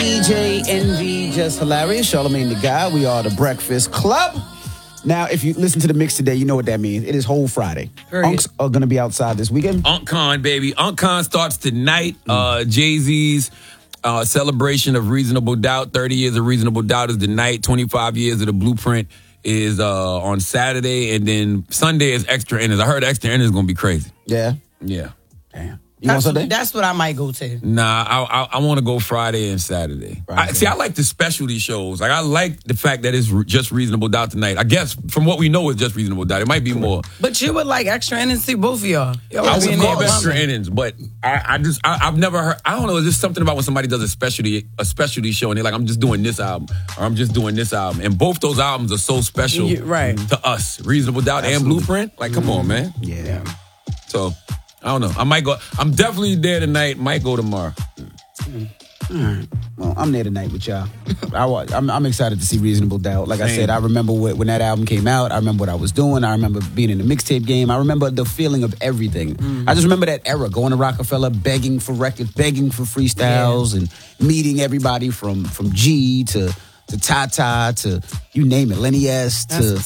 DJ Envy, Just Hilarious, Charlamagne the Guy. We are the Breakfast Club. Now, if you listen to the mix today, you know what that means. It is Whole Friday. Unks are going to be outside this weekend. UnkCon, baby. UnkCon starts tonight. Jay-Z's celebration of Reasonable Doubt. 30 years of Reasonable Doubt is the night. 25 years of the Blueprint is on Saturday. And then Sunday is Extra Innings. I heard Extra Innings is going to be crazy. Yeah? Yeah. Damn. You want Sunday? That's what I might go to. Nah, I want to go Friday and Saturday. I like the specialty shows. Like, I like the fact that it's just Reasonable Doubt tonight. I guess from what we know, it's just Reasonable Doubt. It might be more. But you would like Extra Innings, see both of y'all. I would love Extra Innings, but I've never heard. I don't know. It's just something about when somebody does a specialty show and they're like, I'm just doing this album or I'm just doing this album, and both those albums are so special to us. Reasonable Doubt and Blueprint. Like, come on, man. Yeah. So. I don't know. I might go. I'm definitely there tonight. Might go tomorrow. All right. Well, I'm there tonight with y'all. I'm excited to see Reasonable Doubt. Like I said, I remember when that album came out. I remember what I was doing. I remember being in the mixtape game. I remember the feeling of everything. I just remember that era, going to Rockefeller, begging for records, begging for freestyles, and meeting everybody from G to Tata to you name it, Lenny S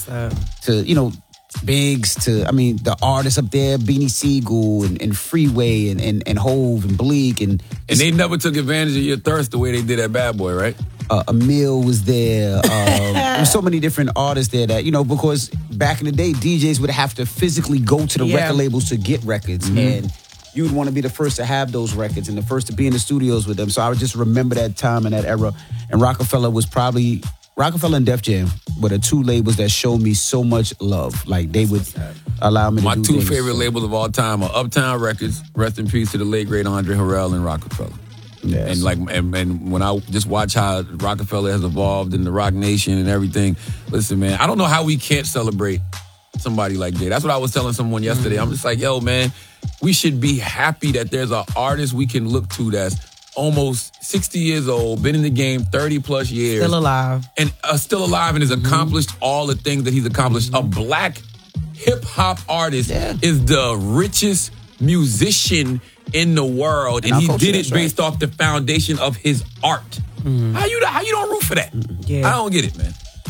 to Biggs to, the artists up there, Beanie Siegel and Freeway and Hove and Bleak. And they never took advantage of your thirst the way they did at Bad Boy, right? Emil was there. There's so many different artists there that, because back in the day, DJs would have to physically go to the record labels to get records. And you would want to be the first to have those records and the first to be in the studios with them. So I would just remember that time and that era. And Rockefeller and Def Jam were the two labels that showed me so much love. Like, they would allow me to do My two things. favorite labels of all time are Uptown Records, rest in peace to the late, great Andre Harrell, and Rockefeller. Yes. And when I just watch how Rockefeller has evolved in the Rock Nation and everything, listen, man, I don't know how we can't celebrate somebody like Jay. That's what I was telling someone yesterday. I'm just like, yo, man, we should be happy that there's an artist we can look to that's almost 60 years old, been in the game 30 plus years. Still alive. And still alive and has accomplished all the things that he's accomplished. A black hip-hop artist is the richest musician in the world. And he did it based off the foundation of his art. How you don't root for that? I don't get it, man.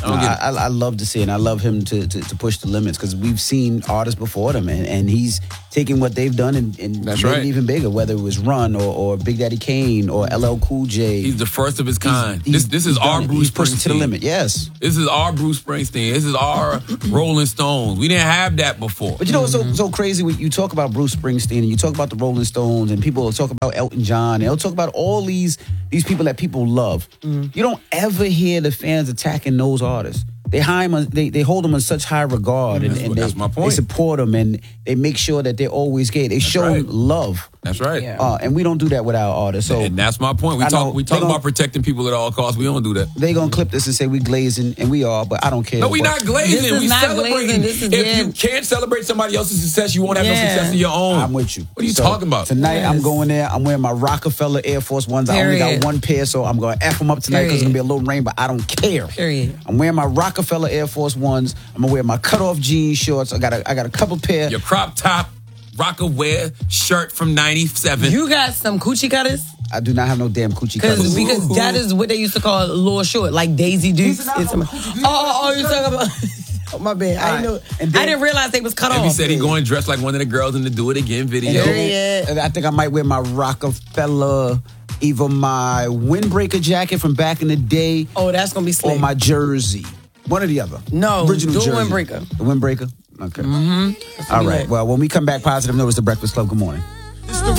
I love to see it, and I love him to push the limits, because we've seen artists before them, and he's taking what they've done and made it even bigger, whether it was Run or Big Daddy Kane or LL Cool J. He's the first of his kind. This is our Bruce Springsteen. He's pushed it to the limit, yes. This is our Bruce Springsteen. This is our Rolling Stones. We didn't have that before. But you know what's so crazy? When you talk about Bruce Springsteen and you talk about the Rolling Stones, and people will talk about Elton John, and they'll talk about all these people that people love. You don't ever hear the fans attacking those artists. They hold them in such high regard, and that's my point. They support them, and they make sure that they're always gay. They show them love. That's right. And we don't do that with our artists. So, and that's my point. We talk about protecting people at all costs. We don't do that. They gonna clip this and say we glazing, and we are, but I don't care. No, we not glazing. We celebrating. If you can't celebrate somebody else's success, you won't have no success of your own. I'm with you. What are you talking about? Tonight I'm going there. I'm wearing my Rockefeller Air Force Ones. I only got one pair, so I'm gonna F them up tonight because it's gonna be a little rain, but I don't care. I'm wearing my Rockefeller Air Force Ones. I'm gonna wear my cutoff jean shorts. I got a couple pair. Your crop top Rockaware shirt from '97. You got some coochie cutters? I do not have no damn coochie cutters. Because that is what they used to call Lil Short, like Daisy Dukes. You're talking about... Oh, my bad. I didn't realize they was cut off. He said he going dressed like one of the girls in the Do It Again video. And I think I might wear my Rockefeller, either my windbreaker jacket from back in the day. Oh, that's going to be slick. Or my jersey. One or the other. No, original do jersey. windbreaker. The windbreaker? Okay. All right. Well, when we come back, Positive Notice, The Breakfast Club. Good morning.